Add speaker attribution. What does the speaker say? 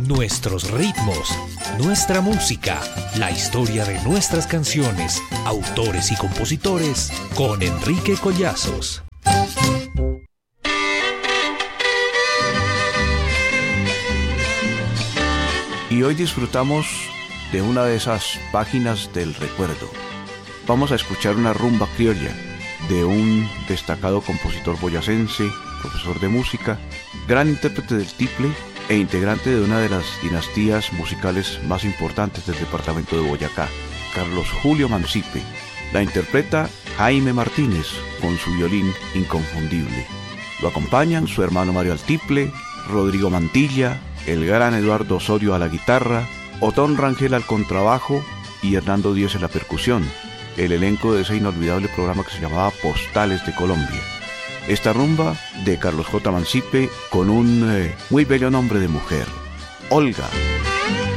Speaker 1: nuestros ritmos, nuestra música, la historia de nuestras canciones, autores y compositores, con Enrique Collazos.
Speaker 2: Y hoy disfrutamos de una de esas páginas del recuerdo. Vamos a escuchar una rumba criolla de un destacado compositor boyacense, profesor de música, gran intérprete del tiple e integrante de una de las dinastías musicales más importantes del departamento de Boyacá, Carlos Julio Mancipe. La interpreta Jaime Martínez con su violín inconfundible. Lo acompañan su hermano Mario al tiple, Rodrigo Mantilla, el gran Eduardo Osorio a la guitarra, Otón Rangel al contrabajo y Hernando Díez en la percusión, el elenco de ese inolvidable programa que se llamaba Postales de Colombia. Esta rumba de Carlos J. Mancipe con un muy bello nombre de mujer, Olga.